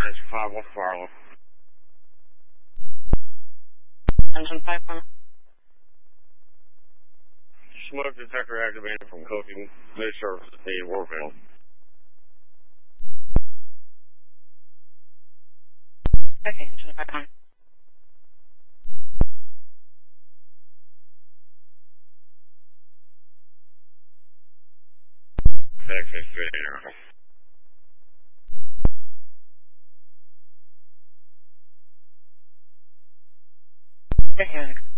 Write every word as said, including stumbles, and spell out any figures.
That's five one four. Engine five one. Smoke detector activated from coaching. Mid service at the Warfield. Okay, engine five one. Six six three zero. Right here.